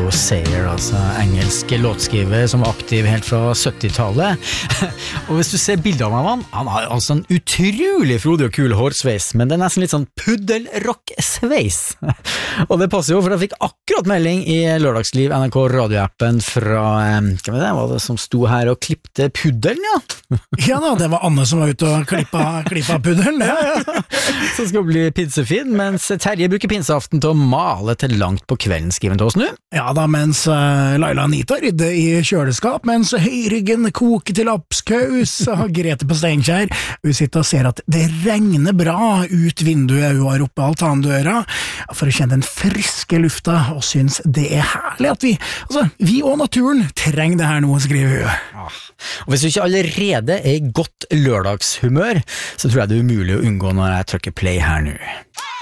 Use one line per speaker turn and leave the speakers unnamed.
Sayer, altså engelsk låtskriver som var aktiv helt fra 70-tallet. Og hvis du ser bilder av han har altså en utrolig frodig og kul hårsveis, men det er nesten litt sånn puddelrock-sveis. Og det passer jo, for jeg fikk akkurat melding i Lørdagsliv NRK radioappen fra, var det som sto her og klippte puddelen, ja?
Ja da, det var Anne som var ute og klippa puddelen.
Ja. Som skal bli pinsefin, mens Terje bruker pinseaften til å male til langt på kvelden, skriver til oss nå.
Ja da, mens Laila Anita rydder i kjøleskap, mens høyryggen koker til lapskaus, og Grete på Steinkjer, hun sitter og ser at det regner bra ut vinduet, hun har oppe altandøra, for å kjenne den friske lufta, og synes det er herlig at vi og naturen trenger det her nå, skriver hun.
Ja. Og hvis du ikke allerede er i godt lørdagshumør, så tror jeg det er umulig å unngå når jeg trykker play her nå.